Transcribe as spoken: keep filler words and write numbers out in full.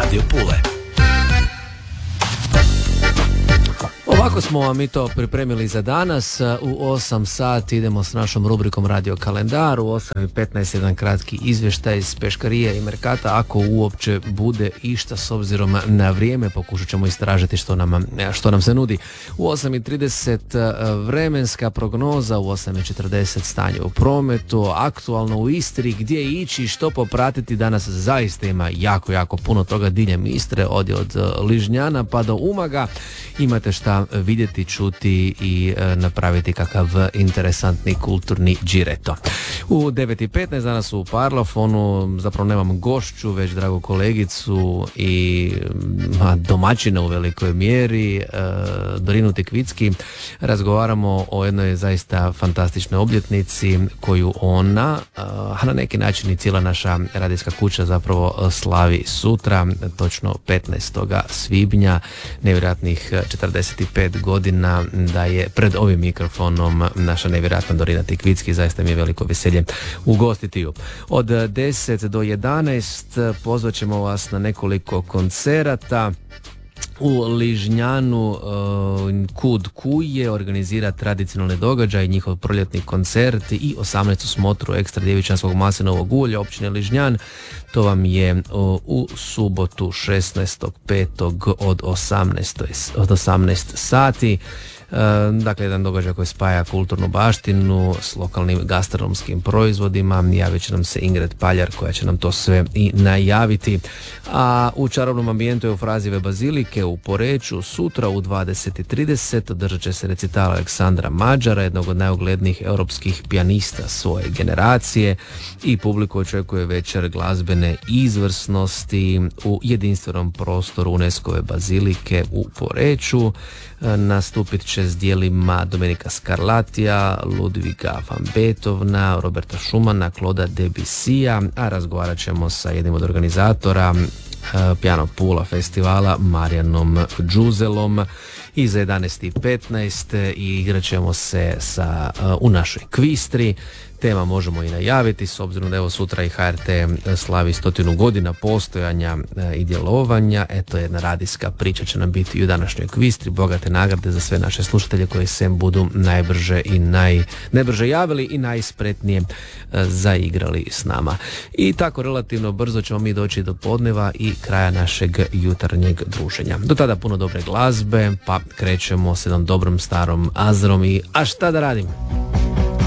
Radio Pule. Ovako smo vam mi to pripremili za danas. U osam sati idemo s našom rubrikom Radio Kalendar. U osam i petnaest jedan kratki izvještaj iz Peškarije i Merkata, ako uopće bude išta s obzirom na vrijeme. Pokušat ćemo istražiti što nam, što nam se nudi. U osam i trideset vremenska prognoza, u osam i četrdeset stanje u prometu, aktualno u Istri, gdje ići, što popratiti. Danas zaista ima jako, jako puno toga diljem Istre, od, od Ližnjana pa do Umaga. Imate šta vidjeti, čuti i e, napraviti kakav interesantni kulturni džireto. U devet i petnaest danas u Parlafonu, zapravo nemam gošću, već dragu kolegicu i a, domaćina u velikoj mjeri, e, Dorinu Tikvicki. Razgovaramo o jednoj zaista fantastičnoj obljetnici koju ona, a na neki način i cijela naša radijska kuća zapravo slavi sutra, točno petnaestog svibnja, nevjerojatnih četrdeset pet godina da je pred ovim mikrofonom naša nevjerojatna Dorina Tikvicki. Zaista mi je veliko veselje ugostiti ju. Od deset do jedanaest pozvat ćemo vas na nekoliko koncerata. U Ližnjanu uh, Kud Kuje organizira tradicionalni događaj, njihov proljetni koncert i osamnaestu smotru ekstra djevičanskog maslinovog ulja općine Ližnjan. To vam je uh, u subotu šesnaestog petog od osamnaest, od osamnaest sati. Dakle, jedan događaj koji spaja kulturnu baštinu s lokalnim gastronomskim proizvodima. Javit će nam se Ingrid Paljar koja će nam to sve i najaviti. A u čarobnom ambijentu Eufrazijeve bazilike u Poreču sutra u dvadeset i trideset održat će se recital Aleksandra Mađara, jednog od najuglednijih europskih pijanista svoje generacije, i publiku očekuje večer glazbene izvrsnosti u jedinstvenom prostoru UNESCO-ve bazilike u Poreču. Nastupit će s dijelima Domenika Scarlatija, Ludviga van Beethovena, Roberta Schumana, Clauda Debussija, a razgovarat ćemo sa jednim od organizatora Piano Pula festivala, Marijanom Đuzelom. I za jedanaest i petnaest i igrat ćemo se sa, u našoj Kvistri. Tema možemo i najaviti, s obzirom da evo sutra i H R T slavi stotinu godina postojanja i djelovanja. Eto, jedna radijska priča će nam biti i u današnjoj Kvistri. Bogate nagrade za sve naše slušatelje koji se budu najbrže i naj, najbrže javili i najspretnije zaigrali s nama. I tako relativno brzo ćemo mi doći do podneva i kraja našeg jutarnjeg druženja. Do tada puno dobre glazbe, pa krećemo s jednom dobrom starom Azrom i a šta da radim?